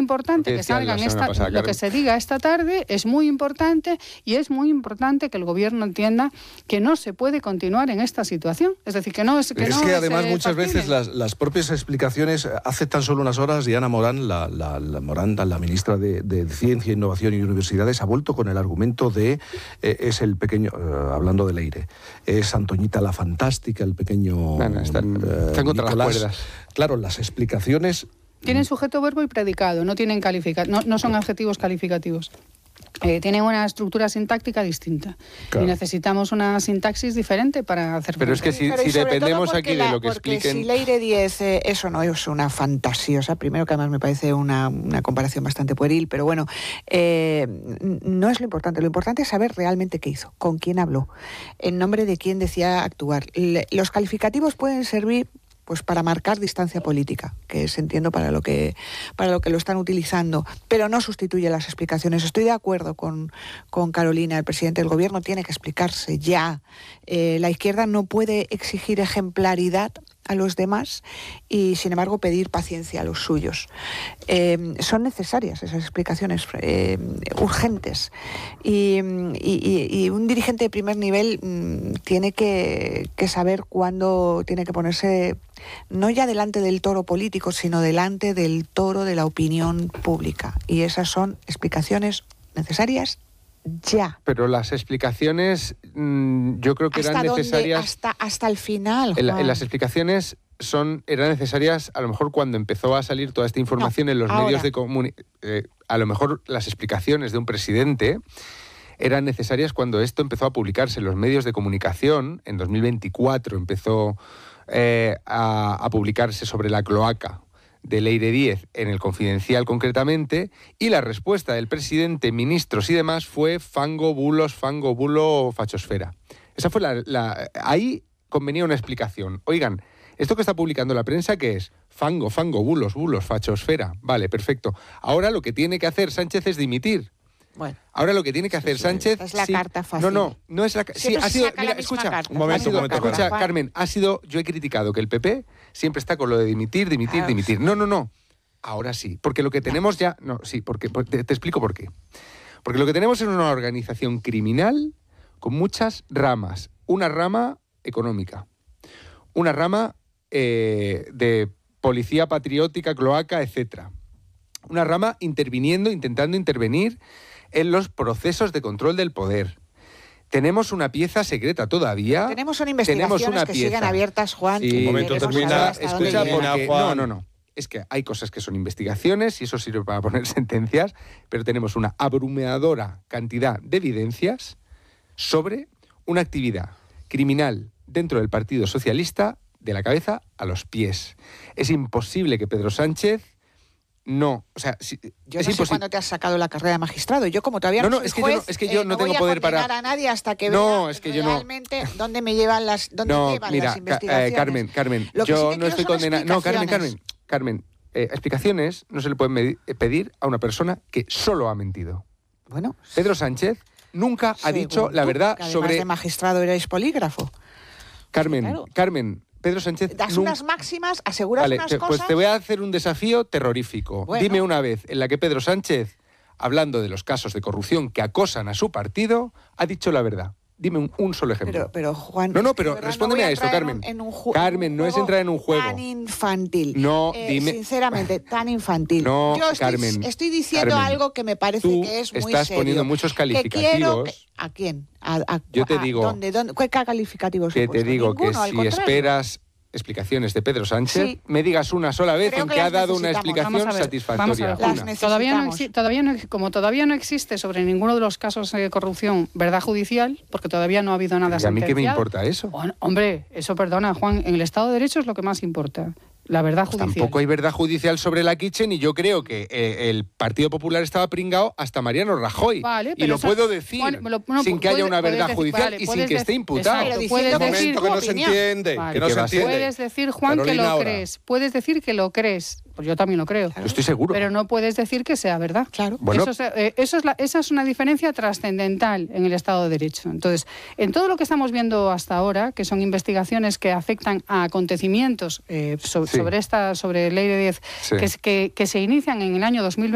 importante que salgan lo que se diga esta tarde, es muy importante, y es muy importante que el gobierno entienda que no se puede continuar en esta situación. Es decir, que no es que es no que es además muchas factible. veces las propias explicaciones, hace tan solo unas horas, Diana Morán, la ministra de Ciencia, Innovación y Universidades, ha vuelto con el argumento de es el pequeño, hablando de Leire, es Antoñita la fantástica, el pequeño bueno, están contra las cuerdas. Claro, las explicaciones... Tienen sujeto, verbo y predicado, no tienen no son adjetivos calificativos. Tienen una estructura sintáctica distinta. Claro. Y necesitamos una sintaxis diferente para hacer... Pero es que si dependemos aquí de lo que expliquen... Si Leire 10, eso no es una fantasiosa, primero que además me parece una comparación bastante pueril, pero bueno, no es lo importante es saber realmente qué hizo, con quién habló, en nombre de quién decía actuar. Los calificativos pueden servir pues para marcar distancia política, que es, entiendo, para lo que lo están utilizando, pero no sustituye las explicaciones. Estoy de acuerdo con Carolina, el presidente del gobierno tiene que explicarse ya. La izquierda no puede exigir ejemplaridad a los demás y, sin embargo, pedir paciencia a los suyos. Son necesarias esas explicaciones urgentes y un dirigente de primer nivel tiene que saber cuándo tiene que ponerse no ya delante del toro político, sino delante del toro de la opinión pública, y esas son explicaciones necesarias ya. Pero las explicaciones yo creo que eran necesarias... Hasta el final, las explicaciones eran necesarias a lo mejor cuando empezó a salir toda esta información en los medios de comunicación. A lo mejor las explicaciones de un presidente eran necesarias cuando esto empezó a publicarse en los medios de comunicación. En 2024 empezó a publicarse sobre la cloaca de Leire 10 en El Confidencial concretamente, y la respuesta del presidente, ministros y demás fue fango, bulo, fachosfera. Esa fue ahí convenía una explicación. Oigan, esto que está publicando la prensa, ¿qué es? Fango, bulos, fachosfera. Vale, perfecto. Ahora lo que tiene que hacer Sánchez es dimitir. Bueno, ahora lo que tiene que hacer Sánchez... Es la carta fácil. No es la... Sí, ha sido... Mira, escucha, Carmen, yo he criticado que el PP siempre está con lo de dimitir. No. Ahora sí, porque lo que tenemos ya... No, sí, porque te explico por qué. Porque lo que tenemos es una organización criminal con muchas ramas. Una rama económica, una rama de policía patriótica, cloaca, etcétera. Una rama intentando intervenir en los procesos de control del poder. Tenemos una pieza secreta todavía. Tenemos investigaciones que siguen abiertas, Juan. Sí, un momento, termina. Escucha, porque no. Es que hay cosas que son investigaciones y eso sirve para poner sentencias, pero tenemos una abrumadora cantidad de evidencias sobre una actividad criminal dentro del Partido Socialista de la cabeza a los pies. Es imposible que Pedro Sánchez... No, o sea, yo no sé cuándo te has sacado la carrera de magistrado. Yo, como todavía no soy juez, es que yo no tengo poder para... No voy a condenar a nadie hasta que vea realmente dónde me llevan las las investigaciones. Carmen, yo no estoy condenando... No, Carmen, explicaciones no se le pueden pedir a una persona que solo ha mentido. Bueno, Pedro Sánchez nunca ha dicho la verdad sobre... Además de magistrado erais polígrafo. Carmen, Claro. Carmen, Pedro Sánchez... Das unas máximas, aseguras unas cosas... Pues te voy a hacer un desafío terrorífico. Bueno. Dime una vez en la que Pedro Sánchez, hablando de los casos de corrupción que acosan a su partido, ha dicho la verdad. Dime un solo ejemplo. Pero Juan... pero respóndeme a esto, Carmen. Carmen, no es entrar en un juego. Tan infantil. No, dime... Sinceramente, tan infantil. No, yo Carmen. Estoy diciendo algo que me parece que es muy serio. Estás poniendo muchos calificativos. ¿A quién? Yo te digo... ¿Dónde? ¿Qué calificativos he Que puesto? te digo que Ninguno, al si contrario. esperas explicaciones de Pedro Sánchez, Sí. me digas una sola vez Creo en que que ha las dado una necesitamos. explicación satisfactoria. Las Una. necesitamos. Como todavía no existe sobre ninguno de los casos de corrupción verdad judicial, porque todavía no ha habido nada ¿Y a mí sentenciado. qué me importa eso? Bueno, hombre, eso perdona, Juan, en el Estado de Derecho es lo que más importa. La verdad judicial. Tampoco hay verdad judicial sobre la Kitchen y yo creo que el Partido Popular estaba pringado hasta Mariano Rajoy. Vale, y lo puedo decir sin que haya una verdad judicial y sin que esté imputado. Exacto, puedes decir que no se entiende. Vale. Que no se entiende. Puedes decir, Juan, Carolina, que lo ahora. crees. Puedes decir que lo crees. Pues yo también lo creo. Yo estoy seguro. Pero no puedes decir que sea verdad. Claro. Bueno. Esa es una diferencia trascendental en el Estado de Derecho. Entonces, en todo lo que estamos viendo hasta ahora, que son investigaciones que afectan a acontecimientos sobre Leire 10, Sí. que se inician en el año 2020,